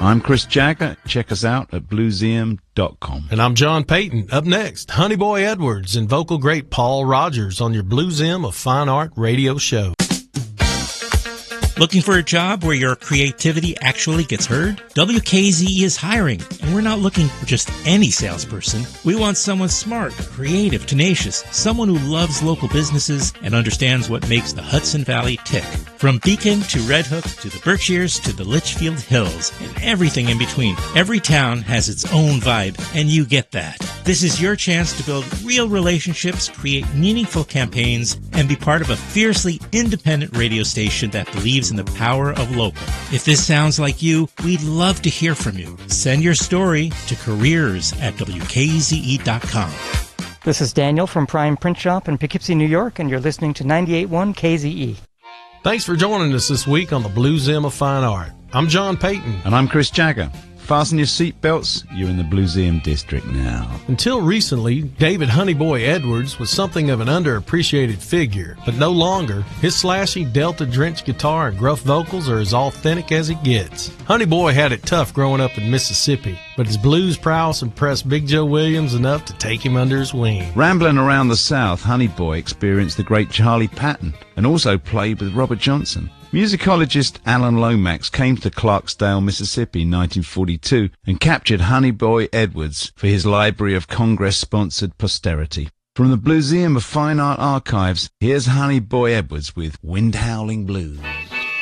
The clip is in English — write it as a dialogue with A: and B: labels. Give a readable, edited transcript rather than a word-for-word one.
A: I'm Chris Jagger. Check us out at blueseum.com.
B: And I'm John Payton. Up next, Honey Boy Edwards and vocal great Paul Rogers on your Blueseum of Fine Art radio show.
C: Looking for a job where your creativity actually gets heard? WKZE is hiring, and we're not looking for just any salesperson. We want someone smart, creative, tenacious, someone who loves local businesses and understands what makes the Hudson Valley tick. From Beacon to Red Hook to the Berkshires to the Litchfield Hills and everything in between, every town has its own vibe, and you get that. This is your chance to build real relationships, create meaningful campaigns, and be part of a fiercely independent radio station that believes in the power of local. If this sounds like you, we'd love to hear from you. Send your story to careers@wkze.com.
D: This is Daniel from Prime Print Shop in Poughkeepsie, New York, and you're listening to 98.1 KZE.
B: Thanks for joining us this week on the Blueseum of Fine Art. I'm John Payton.
A: And I'm Chris Jagger. Fasten your seatbelts. You're in the Blueseum District now.
B: Until recently, David Honeyboy Edwards was something of an underappreciated figure, but no longer. His slashy, Delta-drenched guitar and gruff vocals are as authentic as it gets. Honeyboy had it tough growing up in Mississippi, but his blues prowess impressed Big Joe Williams enough to take him under his wing.
A: Rambling around the South, Honeyboy experienced the great Charlie Patton and also played with Robert Johnson. Musicologist Alan Lomax came to Clarksdale, Mississippi in 1942 and captured Honeyboy Edwards for his Library of Congress-sponsored posterity. From the Blueseum of Fine Art Archives, here's Honeyboy Edwards with Wind Howling Blues.